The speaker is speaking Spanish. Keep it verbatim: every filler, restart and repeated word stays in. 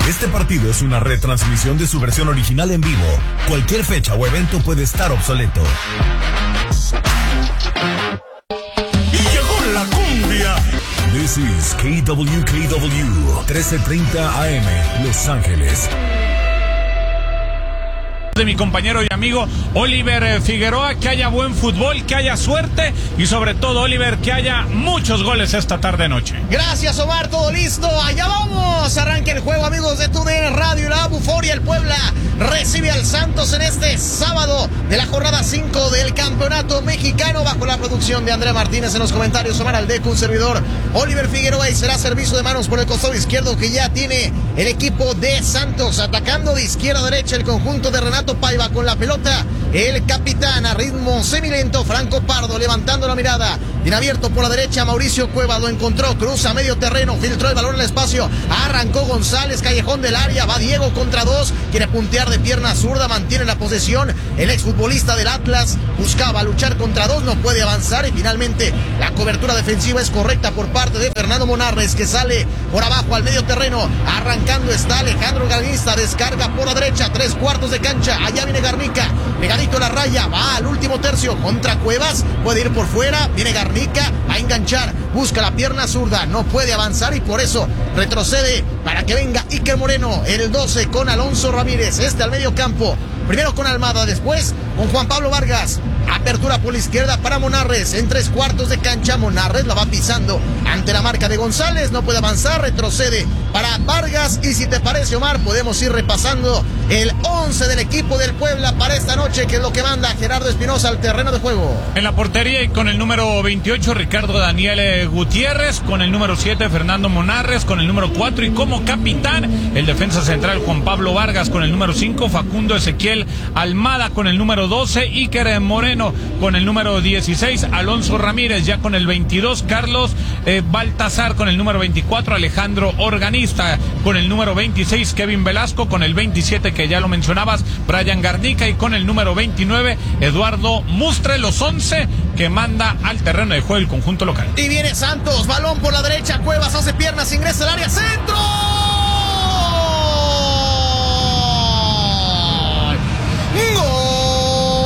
Este partido es una retransmisión de su versión original en vivo. Cualquier fecha o evento puede estar obsoleto. Y llegó la cumbia. This is K W K W, trece treinta A M, Los Ángeles. De mi compañero y amigo Oliver Figueroa, que haya buen fútbol, que haya suerte y sobre todo, Oliver, que haya muchos goles esta tarde noche. Gracias, Omar, todo listo, allá vamos, arranca el juego, amigos de TUDN Radio, la Buforia, el Puebla recibe al Santos en este sábado de la jornada cinco del Campeonato Mexicano, bajo la producción de Andrea Martínez. En los comentarios, Omar Aldeco, un servidor, Oliver Figueroa, y será servicio de manos por el costado izquierdo que ya tiene el equipo de Santos, atacando de izquierda a derecha el conjunto de Renato Paiva con la pelota, el capitán a ritmo semilento, Franco Pardo levantando la mirada, bien abierto por la derecha, Mauricio Cueva lo encontró, cruza medio terreno, filtró el balón al espacio, arrancó González, callejón del área, va Diego contra dos, quiere puntear de pierna zurda, mantiene la posesión, el exfutbolista del Atlas buscaba luchar contra dos, no puede avanzar y finalmente la cobertura defensiva es correcta por parte de Fernando Monarres, que sale por abajo al medio terreno, arrancando está Alejandro Organista, descarga por la derecha, tres cuartos de cancha, allá viene Garnica, pegadito a la raya, va al último tercio contra Cuevas, puede ir por fuera, viene Garnica a enganchar, busca la pierna zurda, no puede avanzar y por eso retrocede para que venga Iker Moreno, el doce con Alonso Ramírez, este al medio campo, primero con Almada, después con Juan Pablo Vargas, apertura por la izquierda para Monarres, en tres cuartos de cancha, Monarres la va pisando ante la marca de González, no puede avanzar, retrocede para Vargas, y si te parece, Omar, podemos ir repasando el once del equipo del Puebla para esta noche, que es lo que manda Gerardo Espinosa al terreno de juego. En la portería y con el número veintiocho, Ricardo Daniel Gutiérrez, con el número siete, Fernando Monarres, con el número cuatro y como capitán, el defensa central Juan Pablo Vargas, con el número cinco, Facundo Ezequiel Almada, con el número doce, Iker Moreno, con el número dieciséis, Alonso Ramírez, ya con el veintidós, Carlos eh, Baltazar, con el número veinticuatro, Alejandro Organista, con el número veintiséis, Kevin Velasco, con el veintisiete, que ya lo mencionabas, Brian Garnica, y con el número veintinueve, Eduardo Mustre, los once que manda al terreno de juego el conjunto local. Y viene Santos, balón por la derecha, Cuevas hace piernas, ingresa al área, centro.